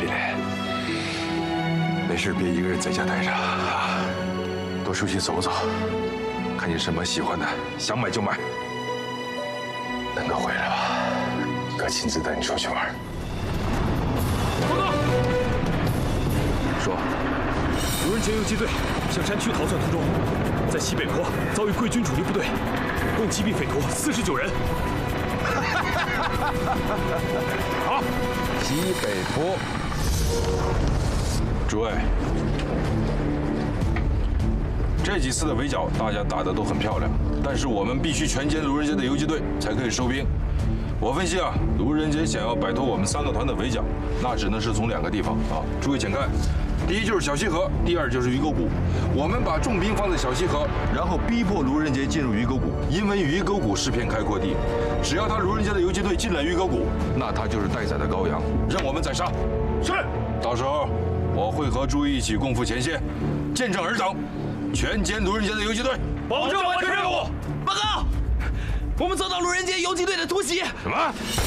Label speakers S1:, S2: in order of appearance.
S1: 丽莲，没事别一个人在家待着啊，多出去走走，看见什么喜欢的，想买就买。等哥回来吧，哥亲自带你出去玩。
S2: 报告，
S1: 说，
S2: 卢仁杰游击队向山区逃窜途中，在西北坡遭遇贵军主力部队，共击毙匪徒49人。好，
S3: 西北坡。
S4: 诸位，这几次的围剿，大家打得都很漂亮，但是我们必须全歼卢仁杰的游击队，才可以收兵。我分析啊，卢仁杰想要摆脱我们3个团的围剿，那只能是从2个地方啊。诸位请看，第一就是小西河，第二就是鱼沟谷。我们把重兵放在小西河，然后逼迫卢仁杰进入鱼沟谷，因为鱼沟谷是片开阔地，只要他卢仁杰的游击队进了鱼沟谷，那他就是待宰的羔羊，任我们宰杀。
S2: 是。
S4: 到时候我会和诸位一起共赴前线，见证尔等全歼卢仁杰的游击队，
S2: 保证完成任务。
S5: 报告，我们遭到卢仁杰游击队的突袭。
S4: 什么？